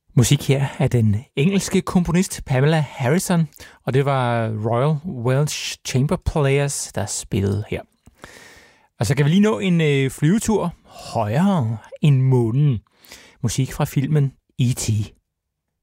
Musik her af den engelske komponist Pamela Harrison, og det var Royal Welsh Chamber Players, der spillede her. Og så kan vi lige nå en flyvetur højere end månen. Musik fra filmen E.T.